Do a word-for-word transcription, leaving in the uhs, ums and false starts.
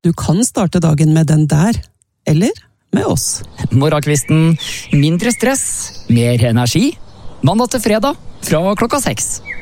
Du kan starte dagen med den der, eller med oss. Morgenkvisten, mindre stress, mer energi. Mandag til fredag fra klokka seks.